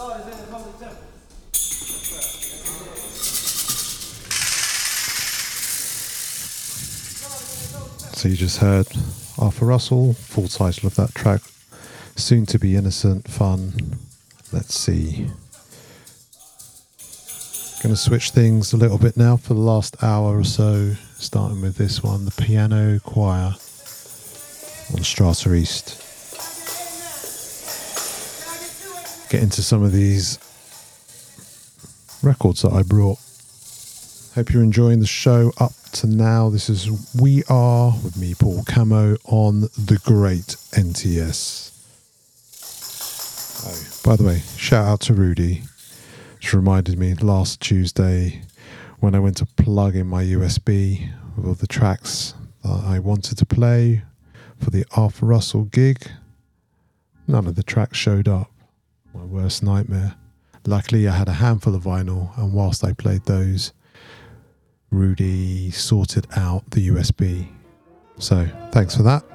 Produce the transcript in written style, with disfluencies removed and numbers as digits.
So you just heard Arthur Russell, full title of that track, Soon to Be Innocent, Fun. Let's see. Going to switch things a little bit now for the last hour or so, starting with this one, the Piano Choir on Strata East. Get into some of these records that I brought. Hope you're enjoying the show up to now. This is We Are with me, Paul Camo, on the great NTS. Oh, by the way, shout out to Rudy. Which reminded me last Tuesday when I went to plug in my USB with all the tracks that I wanted to play for the Arthur Russell gig. None of the tracks showed up. My worst nightmare. Luckily, I had a handful of vinyl, and whilst I played those, Rudy sorted out the USB. So, thanks for that.